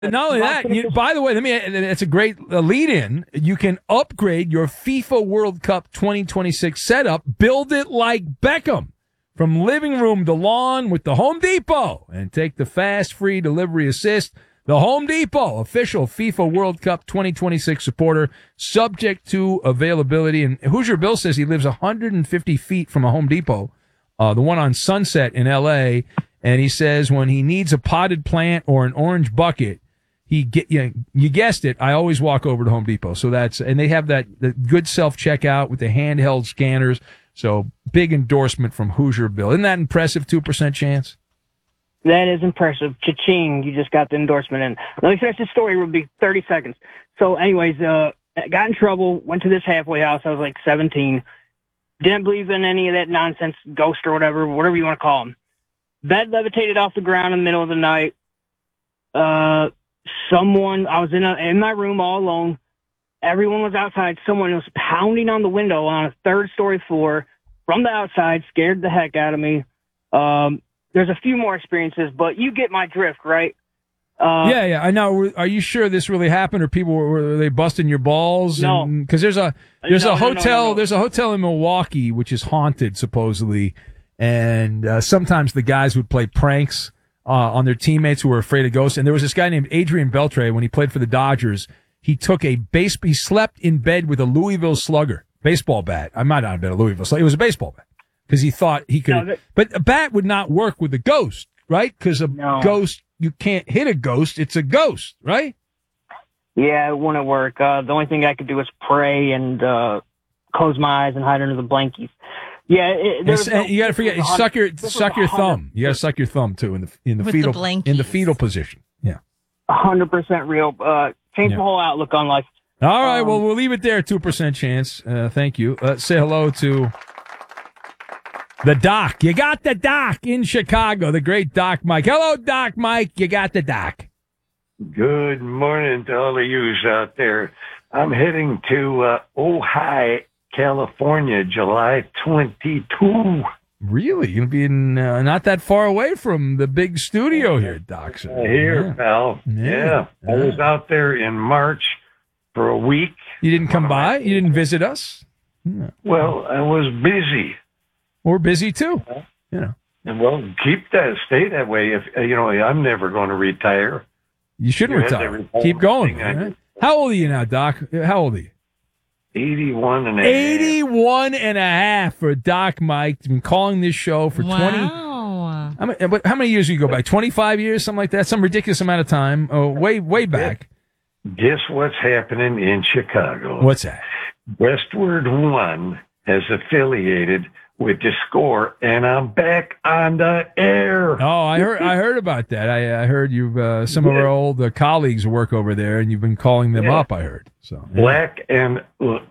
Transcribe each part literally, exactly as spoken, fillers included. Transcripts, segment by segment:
Not only that, you, by the way, let me. It's a great lead-in. You can upgrade your FIFA World Cup twenty twenty-six setup. Build it like Beckham, from living room to lawn with the Home Depot, and take the fast, free delivery assist. The Home Depot, official FIFA World Cup twenty twenty-six supporter, subject to availability. And Hoosier Bill says he lives one hundred fifty feet from a Home Depot, uh, the one on Sunset in L A. And he says when he needs a potted plant or an orange bucket, he get you, you guessed it. I always walk over to Home Depot. So that's, and they have that the good self checkout with the handheld scanners. So big endorsement from Hoosier Bill. Isn't that impressive? two percent chance. That is impressive. Cha-ching. You just got the endorsement in. Let me finish this story. It will be thirty seconds. So anyways, uh, I got in trouble, went to this halfway house. I was like seventeen. Didn't believe in any of that nonsense, ghost or whatever, whatever you want to call them. Bed levitated off the ground in the middle of the night. Uh, someone, I was in a, in my room all alone. Everyone was outside. Someone was pounding on the window on a third story floor from the outside, scared the heck out of me. Um, there's a few more experiences, but you get my drift, right? Uh, yeah, yeah, I know. Are you sure this really happened, or people were, were they busting your balls? No, because there's a there's no, a hotel no, no, no. there's a hotel in Milwaukee which is haunted supposedly, and uh, sometimes the guys would play pranks uh, on their teammates who were afraid of ghosts. And there was this guy named Adrian Beltre when he played for the Dodgers. He took a base. He slept in bed with a Louisville Slugger baseball bat. I might not have been a Louisville Slugger. It was a baseball bat because he thought he could. No, that, but a bat would not work with a ghost, right? Because a no. ghost, you can't hit a ghost. It's a ghost, right? Yeah, it wouldn't work. Uh, the only thing I could do was pray and uh, close my eyes and hide under the blankies. Yeah, it, yes, no, you got to forget. You suck your suck your thumb. You got to suck your thumb too in the in the With fetal the in the fetal position. Yeah, a hundred percent real. Uh, change yeah. the whole outlook on life. All right, um, well we'll leave it there. Two percent chance. Uh, thank you. Let's say hello to the Doc. You got the Doc in Chicago. The great Doc Mike. Hello, Doc Mike. You got the Doc. Good morning to all of yous out there. I'm heading to uh, Ojai, California, July twenty-second. Really? You'll be in, uh, not that far away from the big studio here, Doc. So, uh, here, yeah. pal. Yeah. Yeah. I was out there in March for a week. You didn't come by? You didn't visit us? Yeah. Well, I was busy. We're busy, too. You know. And well, keep that, stay that way. If you know, I'm never going to retire. You shouldn't you retire. Keep going. Right? How old are you now, Doc? How old are you? eighty-one and a half. eighty-one and a half for Doc Mike. Been calling this show for wow. twenty. How many, how many years do you go back? twenty-five years, something like that? Some ridiculous amount of time. Oh, way, way back. Guess what's happening in Chicago? What's that? Westward One has affiliated with the Score, and I'm back on the air. Oh, I heard, I heard about that. I, I heard you. Uh, some yeah. of our old uh, colleagues work over there, and you've been calling them yeah. up. I heard. So yeah. Black and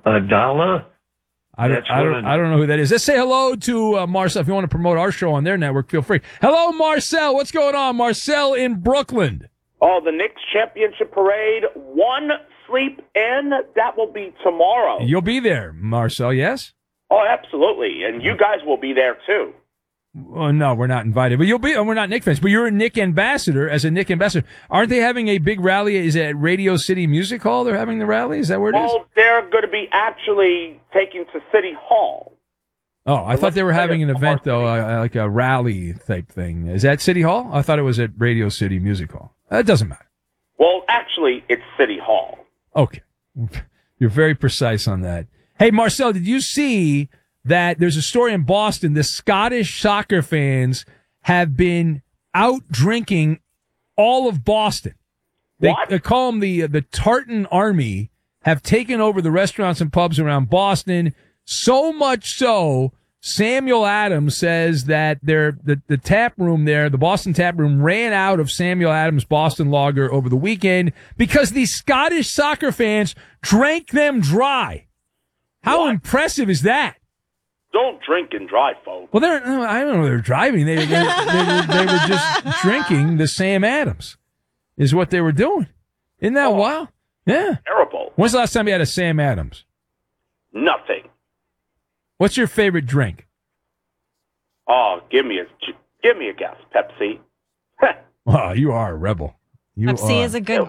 Adala. I don't, I don't, I don't know who that is. Let's say hello to uh, Marcel. If you want to promote our show on their network, feel free. Hello, Marcel. What's going on, Marcel in Brooklyn? Oh, the Knicks championship parade. One sleep in. That will be tomorrow. You'll be there, Marcel. Yes. Oh, absolutely. And you guys will be there, too. Oh, no, we're not invited. But you'll be, and we're not Knick fans, but you're a Knick ambassador. As a Knick ambassador, aren't they having a big rally? Is it at Radio City Music Hall they're having the rally? Is that where it well, is? Well, they're going to be actually taking to City Hall. Oh, I thought they were having an event, though, uh, like a rally type thing. Is that City Hall? I thought it was at Radio City Music Hall. That doesn't matter. Well, actually, it's City Hall. Okay. You're very precise on that. Hey, Marcel, did you see that there's a story in Boston? The Scottish soccer fans have been out drinking all of Boston. They, what? they call them the, the Tartan Army, have taken over the restaurants and pubs around Boston. So much so, Samuel Adams says that their the, the tap room there, the Boston tap room, ran out of Samuel Adams Boston Lager over the weekend because these Scottish soccer fans drank them dry. How what? impressive is that? Don't drink and drive, folks. Well, they're, I don't know, they're driving. They, they, they, they, they were just drinking the Sam Adams is what they were doing. Isn't that oh, wild? Yeah. Terrible. When's the last time you had a Sam Adams? Nothing. What's your favorite drink? Oh, give me a give me a guess. Pepsi. Oh, you are a rebel. You Pepsi are. is a good